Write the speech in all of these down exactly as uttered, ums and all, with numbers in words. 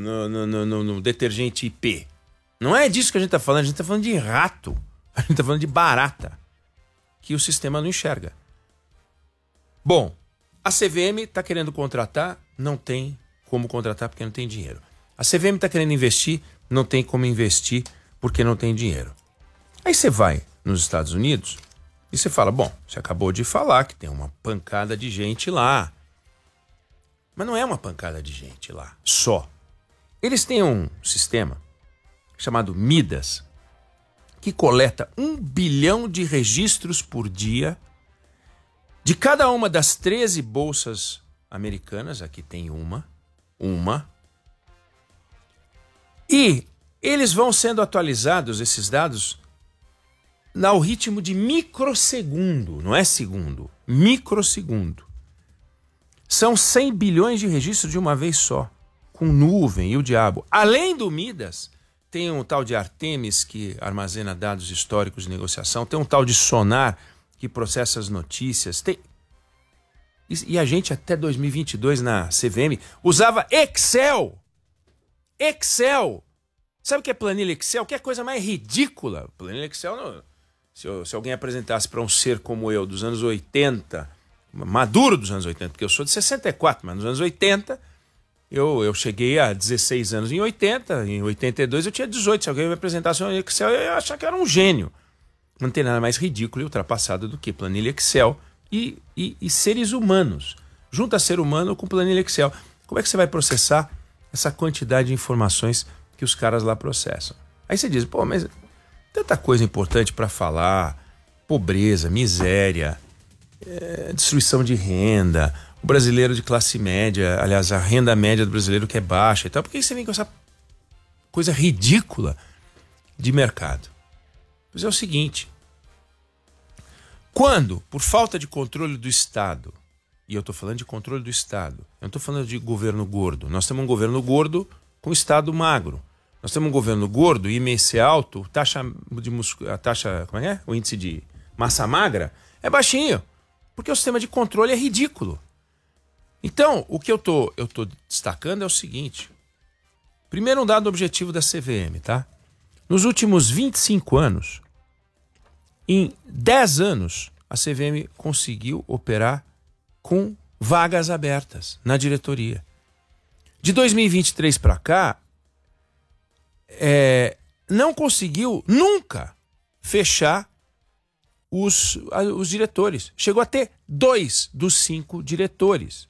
no, no, no, no, no detergente I P. Não é disso que a gente está falando, a gente está falando de rato. A gente está falando de barata, que o sistema não enxerga. Bom, a C V M está querendo contratar, não tem como contratar porque não tem dinheiro. A C V M está querendo investir, não tem como investir porque não tem dinheiro. Aí você vai nos Estados Unidos e você fala, bom, você acabou de falar que tem uma pancada de gente lá. Mas não é uma pancada de gente lá, só. Eles têm um sistema chamado Midas, que coleta um bilhão de registros por dia de cada uma das treze bolsas americanas. Aqui tem uma, uma. E eles vão sendo atualizados, esses dados, ao ritmo de microsegundo, não é segundo, microsegundo. São cem bilhões de registros de uma vez só, com nuvem e o diabo. Além do Midas, tem um tal de Artemis, que armazena dados históricos de negociação, tem um tal de Sonar, que processa as notícias. Tem... E a gente até dois mil e vinte e dois na C V M usava Excel. Excel. Sabe o que é planilha Excel? Que é a coisa mais ridícula. Planilha Excel, não... se, eu, se alguém apresentasse para um ser como eu, dos anos oitenta, maduro dos anos oitenta, porque eu sou de sessenta e quatro, mas nos anos oitenta, eu, eu cheguei a dezesseis anos em oitenta, em oitenta e dois eu tinha dezoito. Se alguém me apresentasse um Excel, eu ia achar que era um gênio. Não tem nada mais ridículo e ultrapassado do que planilha Excel e, e, e seres humanos. Junta ser humano com planilha Excel. Como é que você vai processar essa quantidade de informações que os caras lá processam? Aí você diz, pô, mas tanta coisa importante para falar, pobreza, miséria, é, destruição de renda, o brasileiro de classe média, aliás, a renda média do brasileiro que é baixa e tal. Por que você vem com essa coisa ridícula de mercado? Pois é o seguinte, quando, por falta de controle do Estado, e eu estou falando de controle do Estado, eu não estou falando de governo gordo, nós temos um governo gordo com Estado magro, nós temos um governo gordo, I M C alto, taxa de muscu... a taxa, como é? O índice de massa magra é baixinho, porque o sistema de controle é ridículo. Então, o que eu tô, eu tô destacando é o seguinte, primeiro um dado objetivo da C V M, tá? Nos últimos vinte e cinco anos, em dez anos, a C V M conseguiu operar com vagas abertas na diretoria. De dois mil e vinte e três para cá, é, não conseguiu nunca fechar os, os diretores. Chegou a ter dois dos cinco diretores.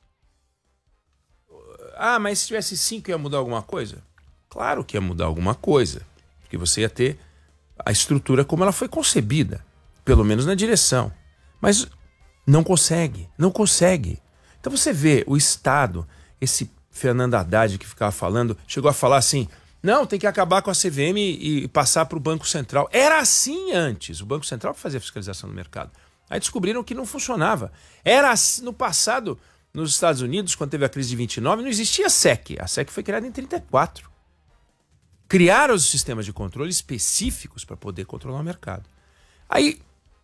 Ah, mas se tivesse cinco ia mudar alguma coisa? Claro que ia mudar alguma coisa. Porque você ia ter a estrutura como ela foi concebida, pelo menos na direção. Mas não consegue, não consegue. Então você vê o Estado, esse Fernando Haddad que ficava falando, chegou a falar assim, não, tem que acabar com a C V M e, e passar para o Banco Central. Era assim antes, o Banco Central fazia fiscalização do mercado. Aí descobriram que não funcionava. Era assim, no passado, nos Estados Unidos, quando teve a crise de vinte e nove, não existia a S E C. A S E C foi criada em trinta e quatro. Criaram os sistemas de controle específicos para poder controlar o mercado. Aí,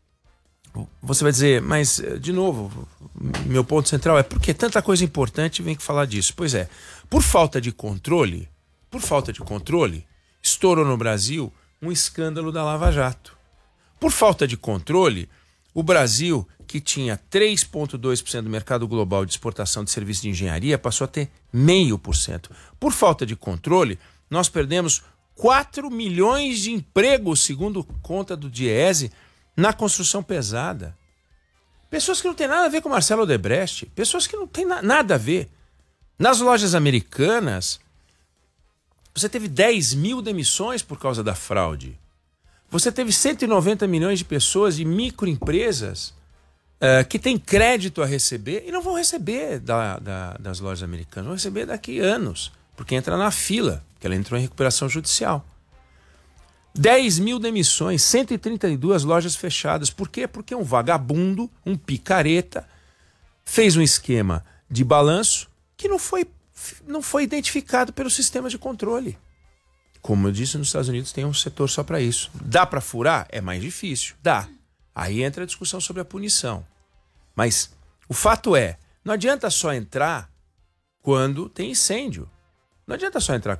você vai dizer, mas, de novo, meu ponto central é porque tanta coisa importante vem que falar disso. Pois é, por falta de controle, por falta de controle, estourou no Brasil um escândalo da Lava Jato. Por falta de controle, o Brasil, que tinha três vírgula dois por cento do mercado global de exportação de serviços de engenharia, passou a ter zero vírgula cinco por cento. Por falta de controle, nós perdemos quatro milhões de empregos, segundo conta do Diese, na construção pesada. Pessoas que não têm nada a ver com Marcelo Odebrecht, pessoas que não têm na nada a ver. Nas lojas americanas, você teve dez mil demissões por causa da fraude. Você teve cento e noventa milhões de pessoas, de microempresas, uh, que têm crédito a receber e não vão receber da, da, das lojas americanas, vão receber daqui a anos, porque entra na fila, porque ela entrou em recuperação judicial. dez mil demissões, cento e trinta e duas lojas fechadas. Por quê? Porque um vagabundo, um picareta, fez um esquema de balanço que não foi, não foi identificado pelo sistema de controle. Como eu disse, nos Estados Unidos tem um setor só para isso. Dá para furar? É mais difícil. Dá. Aí entra a discussão sobre a punição. Mas o fato é, não adianta só entrar quando tem incêndio. Não adianta só entrar